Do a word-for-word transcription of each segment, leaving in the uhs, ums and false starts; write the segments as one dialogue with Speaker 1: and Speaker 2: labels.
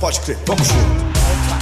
Speaker 1: Pode crer, vamos junto.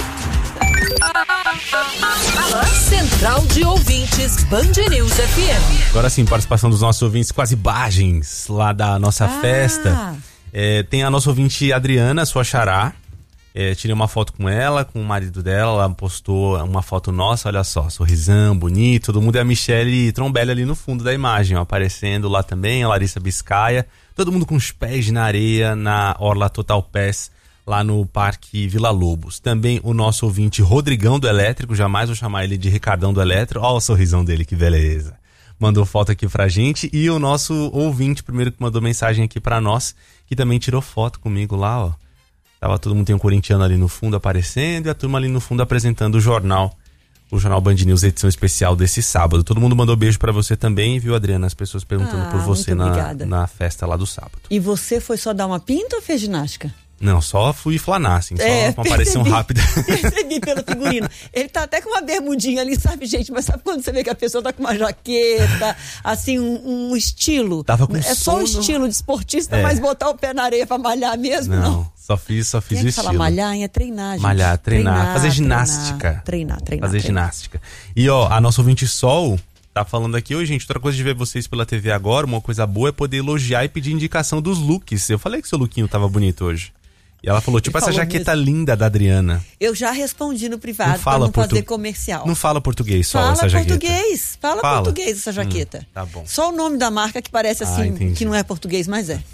Speaker 2: Central de Ouvintes Band News F M.
Speaker 3: Agora sim, participação dos nossos ouvintes quase bagens lá da nossa ah. festa. É, tem a nossa ouvinte Adriana, sua xará. É, tirei uma foto com ela, com o marido dela. Ela postou uma foto nossa, olha só, sorrisão, bonito, todo mundo. E a Michele Trombelli ali no fundo da imagem, ó, aparecendo lá também, a Larissa Biscaia. Todo mundo com os pés na areia, na Orla Total Pass, lá no Parque Vila Lobos. Também o nosso ouvinte Rodrigão do Elétrico, jamais vou chamar ele de Ricardão do Elétrico. Olha o sorrisão dele, que beleza. Mandou foto aqui pra gente. E o nosso ouvinte, primeiro que mandou mensagem aqui pra nós, que também tirou foto comigo lá, ó. Tava todo mundo, tem um corintiano ali no fundo aparecendo e a turma ali no fundo apresentando o jornal, o Jornal Band News, edição especial desse sábado. Todo mundo mandou beijo pra você também, viu, Adriana? As pessoas perguntando
Speaker 4: ah,
Speaker 3: por você na, na festa lá do sábado.
Speaker 4: E você foi só dar uma pinta ou fez ginástica?
Speaker 3: Não, só fui flanar, assim, só
Speaker 4: é,
Speaker 3: uma aparição rápida.
Speaker 4: Percebi pelo figurino. Ele tá até com uma bermudinha ali, sabe, gente? Mas sabe quando você vê que a pessoa tá com uma jaqueta, assim, um, um estilo?
Speaker 3: Tava com
Speaker 4: É
Speaker 3: sono.
Speaker 4: Só o estilo de esportista,
Speaker 3: é.
Speaker 4: Mas botar o pé na areia pra malhar mesmo, não.
Speaker 3: Não, só fiz, só fiz
Speaker 4: Quem
Speaker 3: o
Speaker 4: é que
Speaker 3: estilo.
Speaker 4: fala malhar, é treinar, gente.
Speaker 3: Malhar, treinar,
Speaker 4: treinar
Speaker 3: fazer ginástica.
Speaker 4: Treinar, treinar, treinar.
Speaker 3: Fazer
Speaker 4: treinar.
Speaker 3: ginástica. E ó, a nossa ouvinte Sol tá falando aqui, oi gente, outra coisa de ver vocês pela T V agora, uma coisa boa é poder elogiar e pedir indicação dos looks. Eu falei que seu lookinho tava bonito hoje. E ela falou, tipo,
Speaker 4: Ele
Speaker 3: essa
Speaker 4: falou
Speaker 3: jaqueta
Speaker 4: mesmo.
Speaker 3: linda da Adriana.
Speaker 4: Eu já respondi no privado
Speaker 3: Não
Speaker 4: pra
Speaker 3: fala
Speaker 4: não
Speaker 3: portu...
Speaker 4: fazer comercial.
Speaker 3: Não fala português só
Speaker 4: fala
Speaker 3: essa jaqueta.
Speaker 4: português, fala,
Speaker 3: fala
Speaker 4: português essa jaqueta.
Speaker 3: Hum, tá bom.
Speaker 4: Só o nome da marca que parece assim,
Speaker 3: ah,
Speaker 4: que não é português, mas é.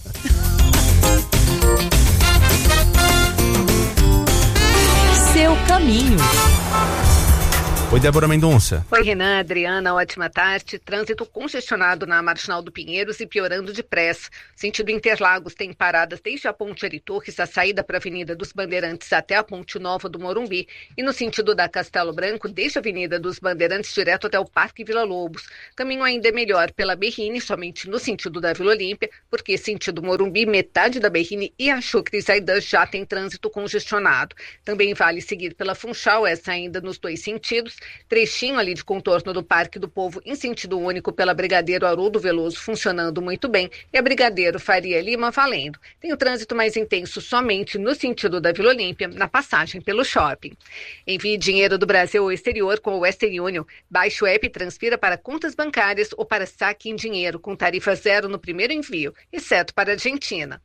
Speaker 2: Seu caminho.
Speaker 3: Oi, Débora Mendonça.
Speaker 5: Oi, Renan, Adriana, ótima tarde. Trânsito congestionado na Marginal do Pinheiros e piorando depressa. Sentido Interlagos tem paradas desde a Ponte Ari Torres, a saída para a Avenida dos Bandeirantes até a Ponte Nova do Morumbi. E no sentido da Castelo Branco, desde a Avenida dos Bandeirantes direto até o Parque Vila Lobos. Caminho ainda é melhor pela Berrine, somente no sentido da Vila Olímpia, porque sentido Morumbi, metade da Berrine e a Chucre e Zaidan já tem trânsito congestionado. Também vale seguir pela Funchal, essa ainda nos dois sentidos. Trechinho ali de contorno do Parque do Povo em sentido único pela Brigadeiro Haroldo Veloso funcionando muito bem e a Brigadeiro Faria Lima valendo. Tem o trânsito mais intenso somente no sentido da Vila Olímpia, na passagem pelo shopping. Envie dinheiro do Brasil ao exterior com o Western Union. Baixe o app e transfira para contas bancárias ou para saque em dinheiro com tarifa zero no primeiro envio, exceto para a Argentina.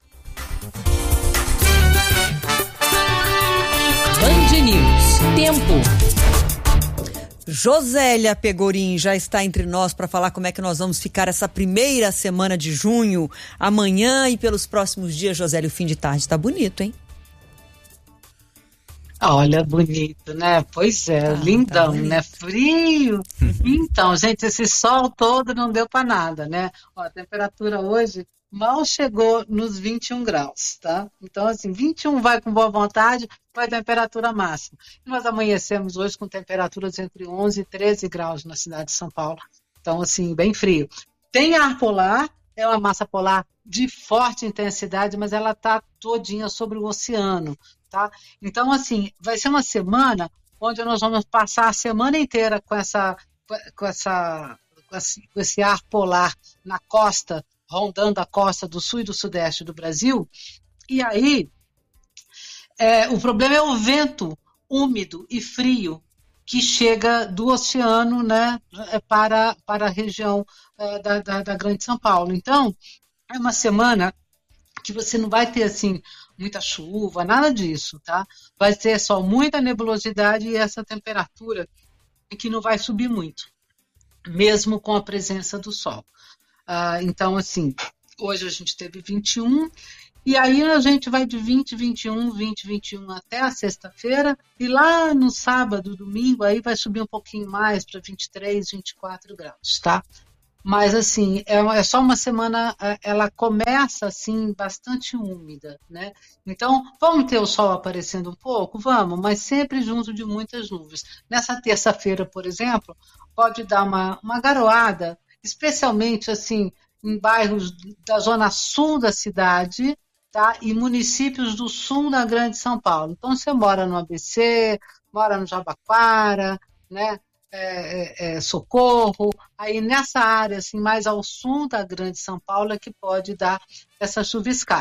Speaker 2: Band News. Tempo.
Speaker 4: Josélia Pegorim já está entre nós para falar como é que nós vamos ficar essa primeira semana de junho, amanhã e pelos próximos dias. Josélia, o fim de tarde tá bonito, hein?
Speaker 6: Olha, bonito, né? Pois é, ah, lindão, tá né? Frio. Então, gente, esse sol todo não deu para nada, né? Ó, a temperatura hoje mal chegou nos vinte e um graus, tá? Então, assim, vinte e um vai com boa vontade, vai a temperatura máxima. E nós amanhecemos hoje com temperaturas entre onze e treze graus na cidade de São Paulo. Então, assim, bem frio. Tem ar polar, é uma massa polar de forte intensidade, mas ela tá todinha sobre o oceano, tá? Então, assim, vai ser uma semana onde nós vamos passar a semana inteira com essa, com essa, com esse, com esse ar polar na costa, rondando a costa do sul e do sudeste do Brasil. E aí, é, o problema é o vento úmido e frio que chega do oceano, né, para, para a região uh, da, da, da Grande São Paulo. Então, é uma semana que você não vai ter, assim, muita chuva, nada disso, tá? Vai ter só muita nebulosidade e essa temperatura que não vai subir muito, mesmo com a presença do sol. Uh, então, assim, hoje a gente teve vinte e um, e aí a gente vai de vinte, vinte e um, vinte, vinte e um até a sexta-feira, e lá no sábado, domingo, aí vai subir um pouquinho mais para vinte e três, vinte e quatro graus, tá? Mas, assim, é, é só uma semana, ela começa, assim, bastante úmida, né? Então, vamos ter o sol aparecendo um pouco? Vamos, mas sempre junto de muitas nuvens. Nessa terça-feira, por exemplo, pode dar uma, uma garoada, especialmente assim em bairros da zona sul da cidade, tá? E municípios do sul da Grande São Paulo. Então, você mora no A B C, mora no Jabaquara, né? É, é, é, Socorro, aí nessa área assim, mais ao sul da Grande São Paulo é que pode dar essa chuviscada. Então,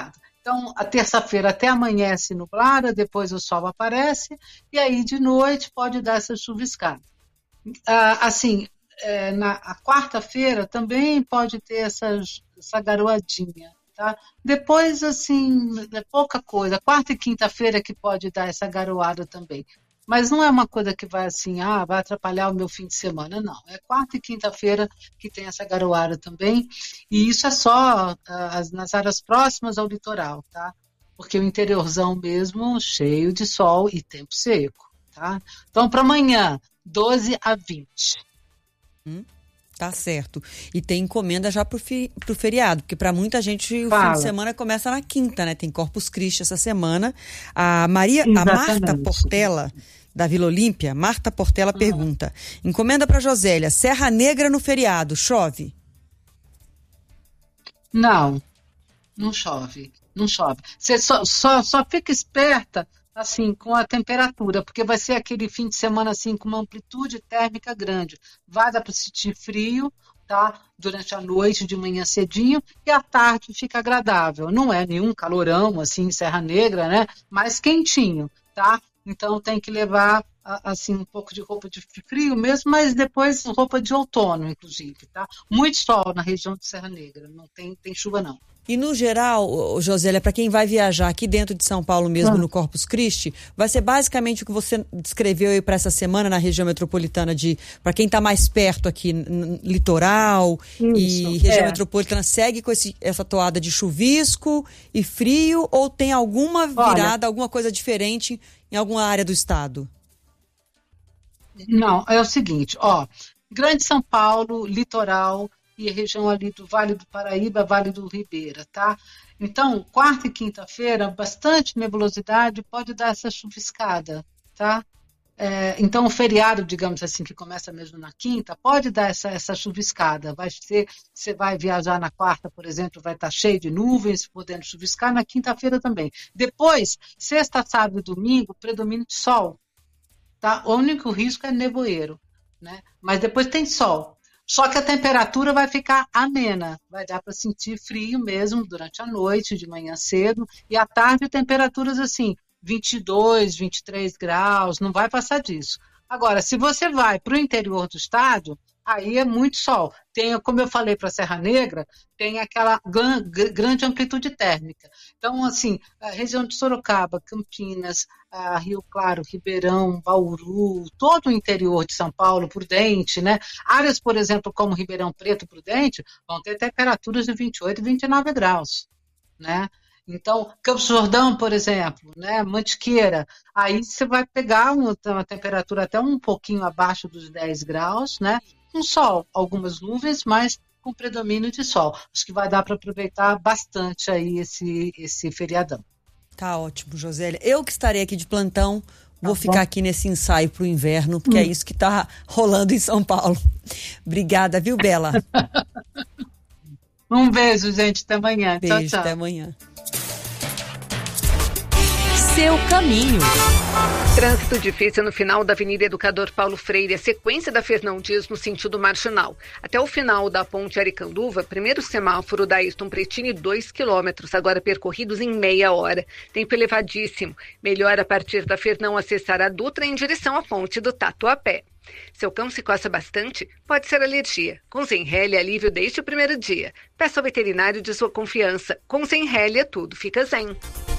Speaker 6: Então, a terça-feira até amanhece nublada, depois o sol aparece, e aí de noite pode dar essa chuviscada. Ah, assim, é, na a quarta-feira também pode ter essa, essa garoadinha, tá? Depois, assim, é pouca coisa. Quarta e quinta-feira que pode dar essa garoada também. Mas não é uma coisa que vai assim, ah, vai atrapalhar o meu fim de semana, não. É quarta e quinta-feira que tem essa garoada também, e isso é só uh, nas áreas próximas ao litoral, tá? Porque o interiorzão mesmo, cheio de sol e tempo seco, tá? Então, para amanhã, doze a vinte.
Speaker 4: Hum, tá certo. E tem encomenda já pro, fi, pro feriado, porque para muita gente o
Speaker 6: Fala.
Speaker 4: fim de semana começa na quinta, né? Tem Corpus Christi essa semana. A Maria, a Marta Portela, da Vila Olímpia, Marta Portela uhum. pergunta: encomenda para Josélia, Serra Negra no feriado, chove?
Speaker 6: Não, não chove, não chove. Você só, só, só fica esperta assim com a temperatura, porque vai ser aquele fim de semana assim com uma amplitude térmica grande. Vai dar para sentir frio, tá? Durante a noite, de manhã cedinho, e à tarde fica agradável. Não é nenhum calorão assim em Serra Negra, né? Mas quentinho, tá? Então tem que levar assim um pouco de roupa de frio mesmo, mas depois roupa de outono, inclusive, tá? Muito sol na região de Serra Negra, não tem, tem chuva não.
Speaker 4: E no geral, Josélia, para quem vai viajar aqui dentro de São Paulo mesmo, ah. no Corpus Christi, vai ser basicamente o que você descreveu aí para essa semana na região metropolitana, de para quem está mais perto aqui, n- litoral Isso, e região é. metropolitana, segue com esse, essa toada de chuvisco e frio, ou tem alguma virada, Olha, alguma coisa diferente em alguma área do estado?
Speaker 6: Não, é o seguinte, ó, Grande São Paulo, litoral e a região ali do Vale do Paraíba, Vale do Ribeira, tá? Então, quarta e quinta-feira, bastante nebulosidade, pode dar essa chuviscada, tá? É, então, o feriado, digamos assim, que começa mesmo na quinta, pode dar essa, essa chuviscada. Vai ser, você vai viajar na quarta, por exemplo, vai estar cheio de nuvens, podendo chuviscar, na quinta-feira também. Depois, sexta, sábado e domingo, predomínio de sol, tá? O único risco é nevoeiro, né? Mas depois tem sol. Só que a temperatura vai ficar amena, vai dar para sentir frio mesmo durante a noite, de manhã cedo, e à tarde temperaturas assim, vinte e dois, vinte e três graus, não vai passar disso. Agora, se você vai para o interior do estado, aí é muito sol. Tem, como eu falei para a Serra Negra, tem aquela gran, grande amplitude térmica. Então, assim, a região de Sorocaba, Campinas, a Rio Claro, Ribeirão, Bauru, todo o interior de São Paulo, Prudente, né? Áreas, por exemplo, como Ribeirão Preto, Prudente, vão ter temperaturas de vinte e oito, vinte e nove graus, né? Então, Campos do Jordão, por exemplo, né, Mantiqueira, aí você vai pegar uma, uma temperatura até um pouquinho abaixo dos dez graus, né, com sol, algumas nuvens, mas com predomínio de sol. Acho que vai dar para aproveitar bastante aí esse, esse feriadão.
Speaker 4: Tá ótimo, Josélia. Eu que estarei aqui de plantão, vou tá ficar bom. aqui nesse ensaio para o inverno, porque hum. é isso que está rolando em São Paulo. Obrigada, viu, Bela?
Speaker 6: Um beijo, gente. Até amanhã.
Speaker 4: Beijo,
Speaker 6: tchau, tchau.
Speaker 4: Até amanhã.
Speaker 2: Seu caminho.
Speaker 5: Trânsito difícil no final da Avenida Educador Paulo Freire, a sequência da Fernão Dias no sentido marginal. Até o final da Ponte Aricanduva, primeiro semáforo da Ayrton Pretini, dois quilômetros, agora percorridos em meia hora. Tempo elevadíssimo. Melhor a partir da Fernão acessar a Dutra em direção à Ponte do Tatuapé. Seu cão se coça bastante? Pode ser alergia. Com Zenhelle, alívio desde o primeiro dia. Peça ao veterinário de sua confiança. Com Zenhelle, tudo fica zen.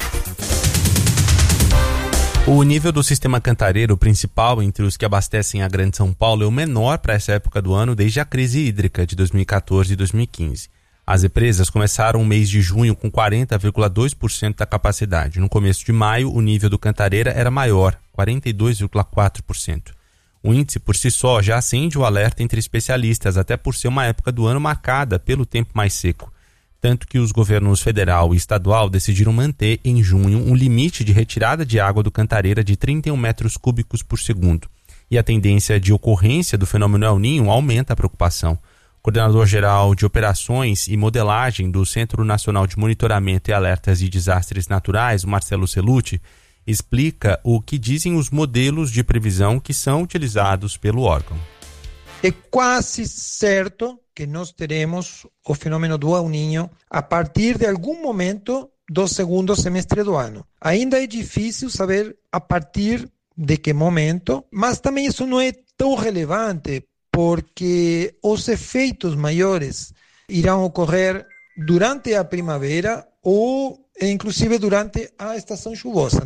Speaker 3: O nível do sistema cantareiro principal entre os que abastecem a Grande São Paulo é o menor para essa época do ano desde a crise hídrica de dois mil e quatorze e dois mil e quinze. As represas começaram o mês de junho com quarenta vírgula dois por cento da capacidade. No começo de maio, o nível do Cantareira era maior, quarenta e dois vírgula quatro por cento. O índice por si só já acende o alerta entre especialistas, até por ser uma época do ano marcada pelo tempo mais seco. Tanto que os governos federal e estadual decidiram manter em junho um limite de retirada de água do Cantareira de trinta e um metros cúbicos por segundo. E a tendência de ocorrência do fenômeno El Niño aumenta a preocupação. O coordenador-geral de operações e modelagem do Centro Nacional de Monitoramento e Alertas de Desastres Naturais, o Marcelo Celucci, explica o que dizem os modelos de previsão que são utilizados pelo órgão.
Speaker 1: É quase certo que nós teremos o fenômeno do El Niño a partir de algum momento do segundo semestre do ano. Ainda é difícil saber a partir de que momento, mas também isso não é tão relevante, porque os efeitos maiores irão ocorrer durante a primavera ou inclusive durante a estação chuvosa.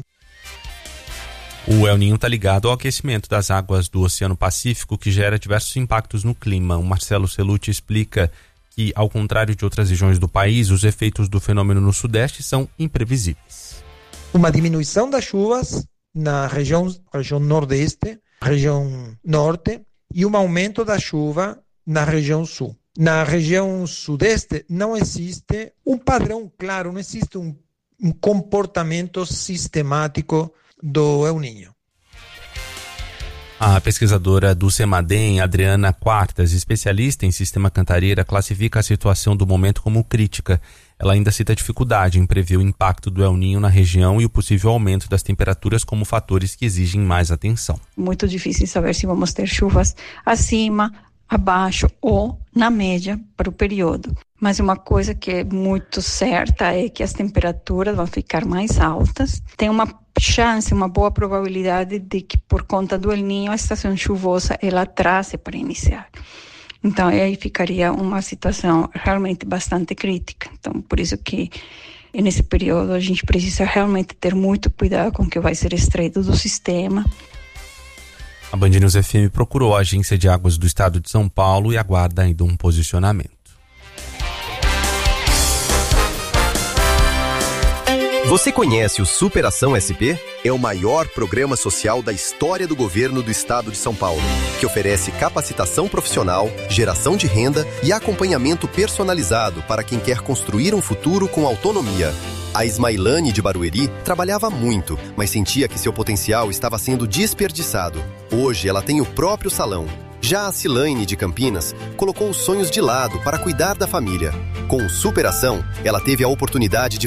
Speaker 3: O El Niño está ligado ao aquecimento das águas do Oceano Pacífico, que gera diversos impactos no clima. O Marcelo Cellucci explica que, ao contrário de outras regiões do país, os efeitos do fenômeno no Sudeste são imprevisíveis.
Speaker 1: Uma diminuição das chuvas na região, região Nordeste, região Norte, e um aumento da chuva na região Sul. Na região Sudeste não existe um padrão claro, não existe um, um comportamento sistemático do El Niño.
Speaker 3: A pesquisadora do CEMADEM, Adriana Quartas, especialista em sistema Cantareira, classifica a situação do momento como crítica. Ela ainda cita a dificuldade em prever o impacto do El Niño na região e o possível aumento das temperaturas como fatores que exigem mais atenção.
Speaker 7: Muito difícil saber se vamos ter chuvas acima, abaixo ou na média para o período. Mas uma coisa que é muito certa é que as temperaturas vão ficar mais altas. Tem uma chance, uma boa probabilidade de que, por conta do El Niño, a estação chuvosa ela atrase para iniciar. Então, aí ficaria uma situação realmente bastante crítica. Então, por isso que nesse período a gente precisa realmente ter muito cuidado com o que vai ser extraído do sistema.
Speaker 3: A Band News F M procurou a Agência de Águas do Estado de São Paulo e aguarda ainda um posicionamento.
Speaker 8: Você conhece o Superação S P? É o maior programa social da história do governo do estado de São Paulo, que oferece capacitação profissional, geração de renda e acompanhamento personalizado para quem quer construir um futuro com autonomia. A Ismailane de Barueri trabalhava muito, mas sentia que seu potencial estava sendo desperdiçado. Hoje ela tem o próprio salão. Já a Cilaine de Campinas colocou os sonhos de lado para cuidar da família. Com o Superação, ela teve a oportunidade de